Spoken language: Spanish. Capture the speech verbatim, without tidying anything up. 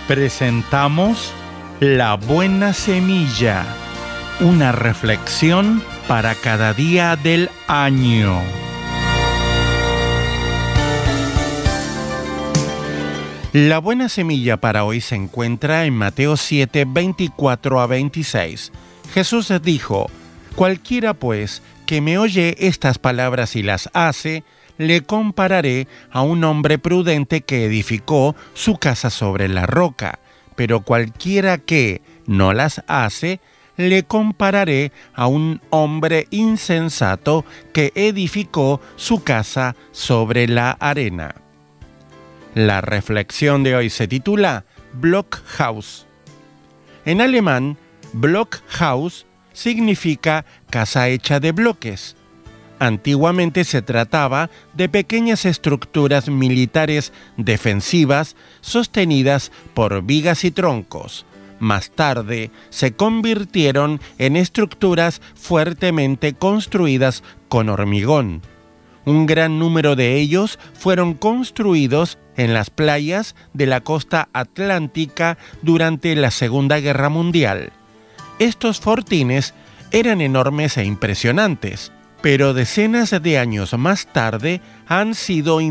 Presentamos La Buena Semilla, una reflexión para cada día del año. La buena semilla para hoy se encuentra en Mateo siete, veinticuatro a veintiséis. Jesús dijo: «Cualquiera pues que me oye estas palabras y las hace, le compararé a un hombre prudente que edificó su casa sobre la roca. Pero cualquiera que no las hace, le compararé a un hombre insensato que edificó su casa sobre la arena». La reflexión de hoy se titula Blockhaus. En alemán, Blockhaus significa casa hecha de bloques. Antiguamente se trataba de pequeñas estructuras militares defensivas sostenidas por vigas y troncos. Más tarde se convirtieron en estructuras fuertemente construidas con hormigón. Un gran número de ellos fueron construidos en las playas de la costa atlántica durante la Segunda Guerra Mundial. Estos fortines eran enormes e impresionantes, pero decenas de años más tarde han sido